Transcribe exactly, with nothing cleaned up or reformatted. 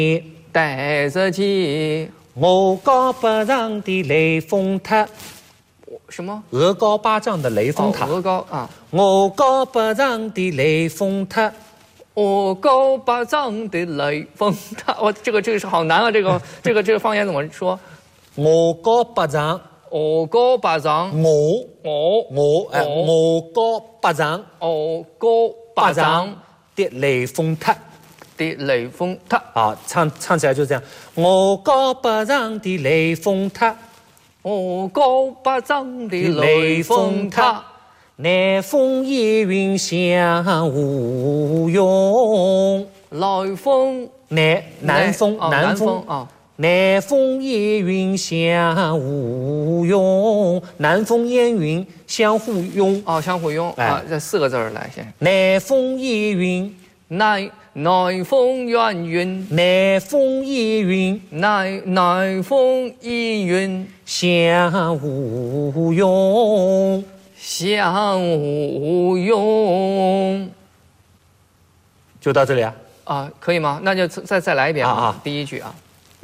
带着起， 我高八丈的雷峰塔， 什么？ 鹅高八丈的雷峰塔。 哦、鹅高啊， 我高八丈的雷峰塔。 我高八丈的雷峰塔，我这个这个是好难啊！这个这个这个方言怎么说？ 我高八丈， 我高八丈， 我我我哎，我高八丈， 我高八丈的雷峰塔的雷峰塔啊，唱唱起来就这样。我高八丈的雷峰塔， 我高八丈的雷峰塔。 南风夜云香无用， 来风南南风南风啊， 南风夜云香无用，南风烟云相互拥哦，相互拥啊，这四个字儿来先。 南风夜云， 南南风烟云， 南风夜云， 南南风依云相互拥。 相互拥， 就到这里啊？ 啊，可以吗？那就再再来一遍啊， 啊啊第一句啊。